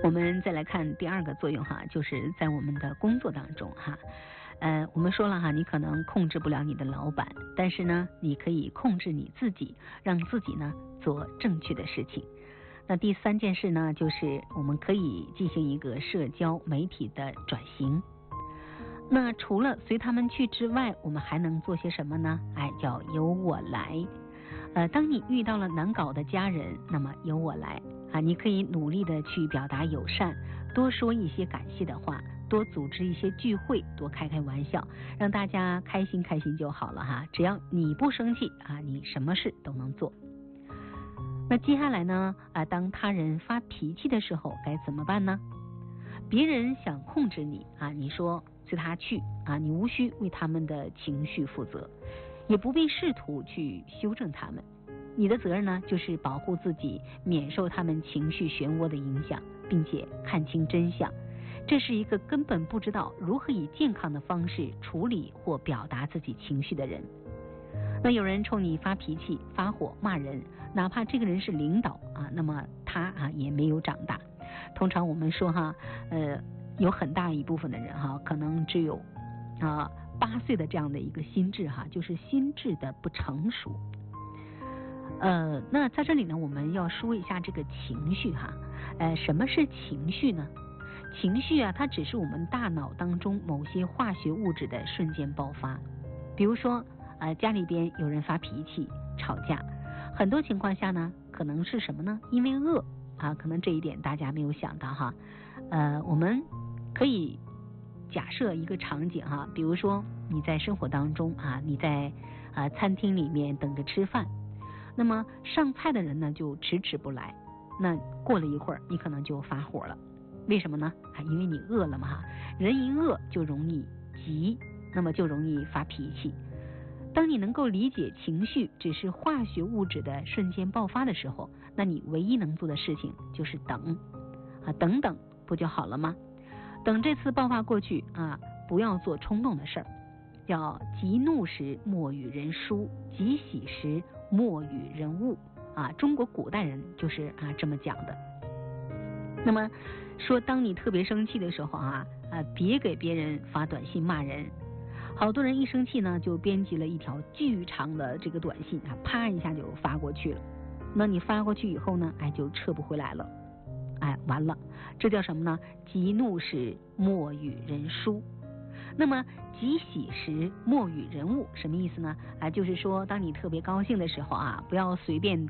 我们再来看第二个作用哈，就是在我们的工作当中哈。我们说了哈，你可能控制不了你的老板，但是呢，你可以控制你自己，让自己呢做正确的事情。那第三件事呢，就是我们可以进行一个社交媒体的转型。那除了随他们去之外，我们还能做些什么呢？叫由我来。当你遇到了难搞的家人，那么由我来你可以努力的去表达友善，多说一些感谢的话，多组织一些聚会，多开开玩笑，让大家开心开心就好了哈。只要你不生气你什么事都能做。那接下来呢当他人发脾气的时候该怎么办呢？别人想控制你你说随他去你无需为他们的情绪负责，也不必试图去修正他们。你的责任呢，就是保护自己，免受他们情绪漩涡的影响，并且看清真相。这是一个根本不知道如何以健康的方式处理或表达自己情绪的人。那有人冲你发脾气、发火、骂人，哪怕这个人是领导那么他也没有长大。通常我们说有很大一部分的人可能只有8岁的这样的一个心智就是心智的不成熟。那在这里呢，我们要说一下这个情绪什么是情绪呢？情绪它只是我们大脑当中某些化学物质的瞬间爆发。比如说家里边有人发脾气、吵架，很多情况下呢，可能是什么呢？因为饿可能这一点大家没有想到我们可以假设一个场景比如说你在生活当中你在餐厅里面等着吃饭，那么上菜的人呢就迟迟不来，那过了一会儿你可能就发火了。为什么呢？因为你饿了嘛人一饿就容易急，那么就容易发脾气。当你能够理解情绪只是化学物质的瞬间爆发的时候，那你唯一能做的事情就是等等不就好了吗？等这次爆发过去不要做冲动的事儿，叫急怒时莫与人书，急喜时莫与人恶中国古代人就是这么讲的。那么说当你特别生气的时候别给别人发短信骂人。好多人一生气呢就编辑了一条巨长的这个短信啪一下就发过去了。那你发过去以后呢就撤不回来了，完了，这叫什么呢？急怒时莫与人书。那么急喜时莫与人恶什么意思呢？就是说当你特别高兴的时候不要随便